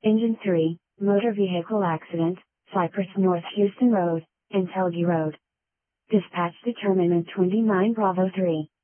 Engine 3, motor vehicle accident, Cypress North Houston Road, and Telge Road. Dispatch determinant 29 Bravo 3.